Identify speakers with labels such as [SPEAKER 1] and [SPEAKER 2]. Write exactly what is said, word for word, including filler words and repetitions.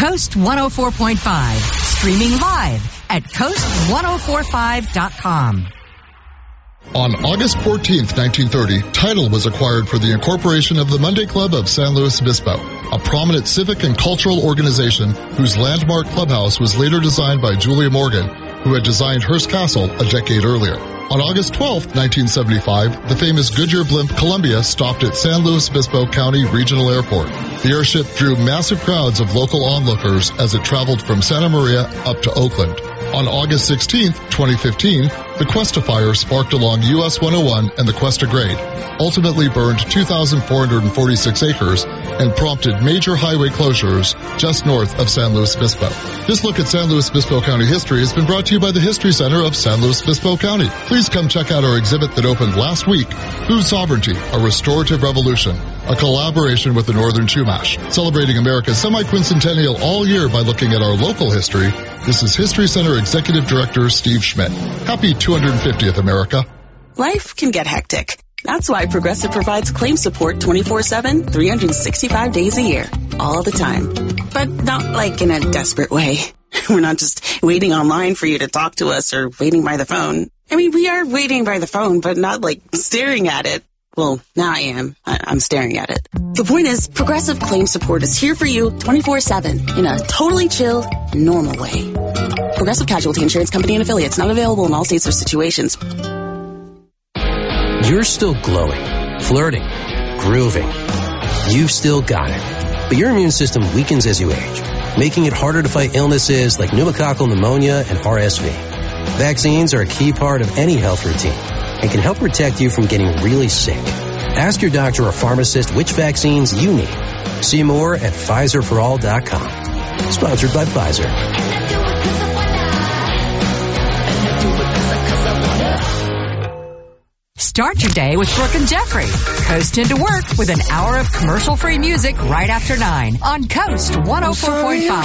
[SPEAKER 1] Coast one oh four point five. Streaming live at coast one oh four five dot com.
[SPEAKER 2] On August fourteenth, nineteen thirty, title was acquired for the incorporation of the Monday Club of San Luis Obispo, a prominent civic and cultural organization whose landmark clubhouse was later designed by Julia Morgan, who had designed Hearst Castle a decade earlier. On August twelfth, nineteen seventy-five, the famous Goodyear blimp Columbia stopped at San Luis Obispo County Regional Airport. The airship drew massive crowds of local onlookers as it traveled from Santa Maria up to Oakland. On August sixteenth, twenty fifteen, the Cuesta fire sparked along U S one oh one and the Cuesta Grade, ultimately burned two thousand four hundred forty-six acres and prompted major highway closures just north of San Luis Obispo. This look at San Luis Obispo County history has been brought to you by the History Center of San Luis Obispo County. Please come check out our exhibit that opened last week, Food Sovereignty, a Restorative Revolution, a collaboration with the Northern Chumash, celebrating America's semi-quincentennial all year by looking at our local history. This is History Center Executive Director Steve Schmidt. Happy two hundred fiftieth, America.
[SPEAKER 3] Life can get hectic. That's why Progressive provides claim support twenty-four seven, three hundred sixty-five days a year, all the time. But not like in a desperate way. We're not just waiting online for you to talk to us or waiting by the phone. I mean, we are waiting by the phone, but not like staring at it. Well, now I am. I- I'm staring at it. The point is, Progressive Claim Support is here for you twenty-four seven in a totally chill, normal way. Progressive Casualty Insurance Company and Affiliates, not available in all states or situations.
[SPEAKER 4] You're still glowing, flirting, grooving. You've still got it. But your immune system weakens as you age, making it harder to fight illnesses like pneumococcal pneumonia and R S V. Vaccines are a key part of any health routine and can help protect you from getting really sick. Ask your doctor or pharmacist which vaccines you need. See more at Pfizer for all dot com. Sponsored by Pfizer.
[SPEAKER 1] Start your day with Brooke and Jeffrey. Coast into work with an hour of commercial-free music right after nine on Coast one oh four point five.